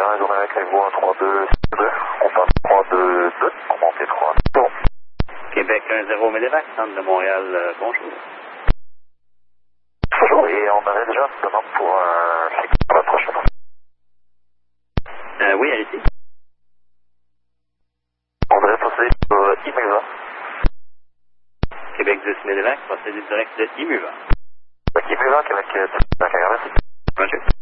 1, journée avec vous, 132, 2, on passe 322, on monte 3. Bon. Québec 10 Médevac, centre de Montréal, bonjour. Bonjour, et on aurait déjà une demande pour un cycle pour la prochaine. Oui, allez-y. On devrait passer sur IMUVA. Québec 10 Médevac, procédé direct de IMUVA. IMUVA, Québec 10 Médevac, Roger.